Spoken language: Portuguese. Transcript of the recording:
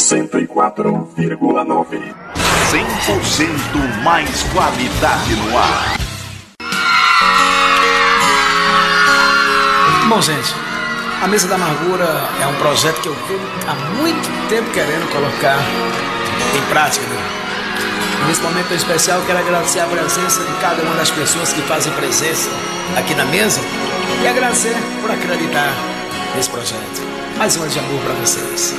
104,9. 100% mais qualidade no ar. Bom, gente, a Mesa da Amargura é um projeto que eu venho há muito tempo querendo colocar em prática, né? Nesse momento especial, quero agradecer a presença de cada uma das pessoas que fazem presença aqui na mesa e agradecer por acreditar nesse projeto. Mais uma de amor para vocês.